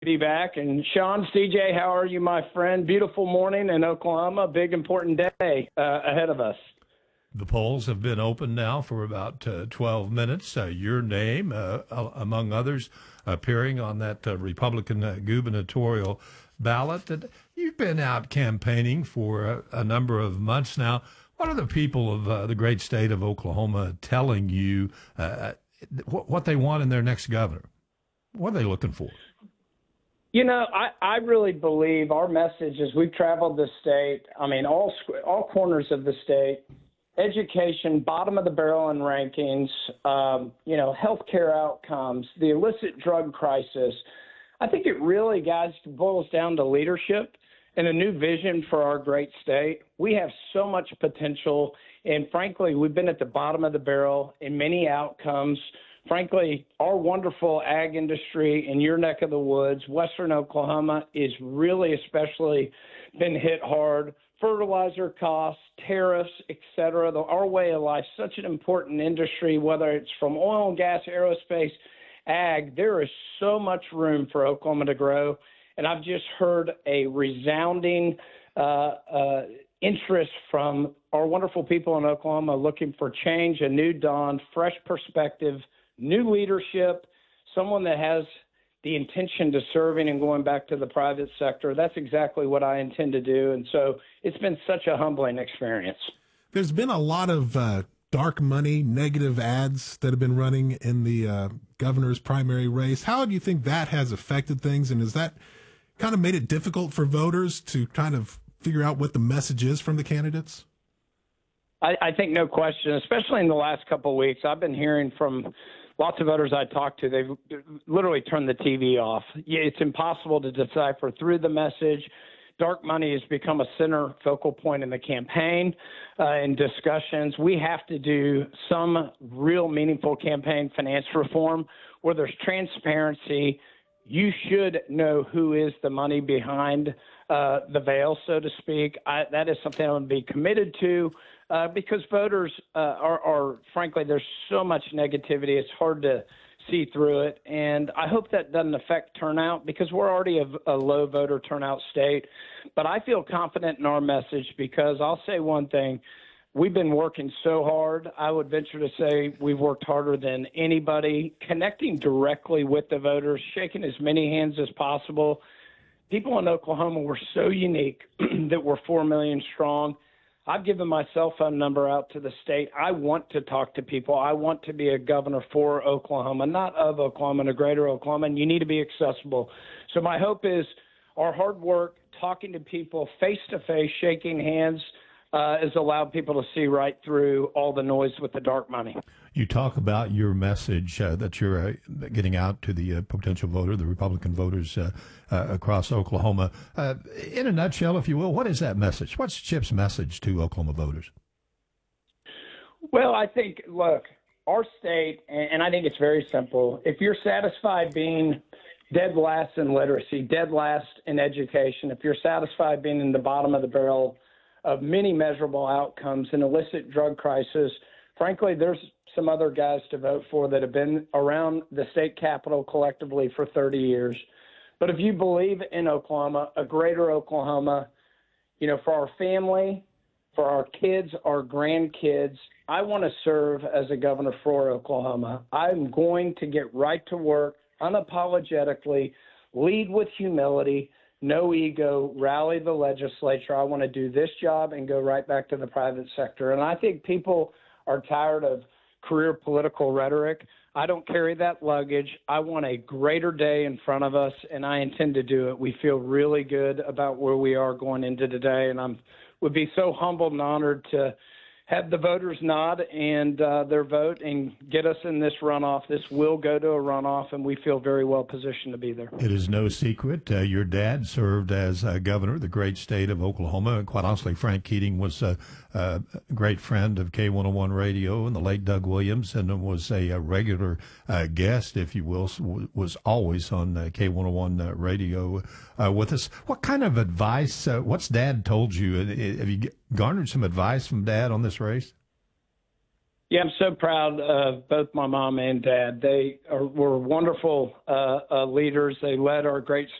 Be back. And Sean, CJ, how are you, my friend? Beautiful morning in Oklahoma. Big, important day ahead of us. The polls have been open now for about 12 minutes. Your name, among others, appearing on that Republican gubernatorial ballot. That you've been out campaigning for a number of months now. What are the people of the great state of Oklahoma telling you what they want in their next governor? What are they looking for? You know, I really believe our message as we've traveled the state, I mean, all corners of the state, education, bottom of the barrel in rankings, healthcare outcomes, the illicit drug crisis. I think it really, guys, boils down to leadership and a new vision for our great state. We have so much potential, and frankly, we've been at the bottom of the barrel in many outcomes. Frankly, our wonderful ag industry in your neck of the woods, Western Oklahoma, is really especially been hit hard. Fertilizer costs, tariffs, et cetera. Our way of life, such an important industry, whether it's from oil and gas, aerospace, ag, there is so much room for Oklahoma to grow. And I've just heard a resounding interest from our wonderful people in Oklahoma looking for change, a new dawn, fresh perspective, new leadership, someone that has the intention to serving and going back to the private sector. That's exactly what I intend to do. And so it's been such a humbling experience. There's been a lot of dark money, negative ads that have been running in the governor's primary race. How do you think that has affected things? And has that kind of made it difficult for voters to kind of figure out what the message is from the candidates? I think no question, especially in the last couple of weeks. I've been hearing from lots of voters I talked to, they've literally turned the TV off. It's impossible to decipher through the message. Dark money has become a center focal point in the campaign and discussions. We have to do some real meaningful campaign finance reform where there's transparency. You should know who is the money behind the veil, so to speak. That is something I would be committed to. Because voters are, frankly, there's so much negativity, it's hard to see through it. And I hope that doesn't affect turnout because we're already a low voter turnout state. But I feel confident in our message because I'll say one thing. We've been working so hard. I would venture to say we've worked harder than anybody, connecting directly with the voters, shaking as many hands as possible. People in Oklahoma were so unique that we're 4 million strong. I've given my cell phone number out to the state. I want to talk to people. I want to be a governor for Oklahoma, not of Oklahoma, and a greater Oklahoma, and you need to be accessible. So my hope is our hard work, talking to people face-to-face, shaking hands, has allowed people to see right through all the noise with the dark money. You talk about your message that you're getting out to the potential voter, the Republican voters across Oklahoma. In a nutshell, if you will, what is that message? What's Chip's message to Oklahoma voters? Well, I think, look, our state, and I think it's very simple. If you're satisfied being dead last in literacy, dead last in education, if you're satisfied being in the bottom of the barrel of many measurable outcomes, an illicit drug crisis, frankly, there's some other guys to vote for that have been around the state capitol collectively for 30 years. But if you believe in Oklahoma, a greater Oklahoma, for our family, for our kids, our grandkids, I want to serve as a governor for Oklahoma. I'm going to get right to work unapologetically, lead with humility, no ego, rally the legislature. I want to do this job and go right back to the private sector. And I think people are tired of career political rhetoric. I don't carry that luggage. I want a greater day in front of us, and I intend to do it. We feel really good about where we are going into today, and I would be so humbled and honored to have the voters nod and their vote and get us in this runoff. This will go to a runoff, and we feel very well positioned to be there. It is no secret. Your dad served as governor of the great state of Oklahoma. And quite honestly, Frank Keating was a great friend of K101 Radio and the late Doug Williams, and was a regular guest, if you will, was always on K101 Radio with us. What kind of advice, what's Dad told you? Have you garnered some advice from Dad on this race? Yeah, I'm so proud of both my mom and dad. They were wonderful leaders. They led our great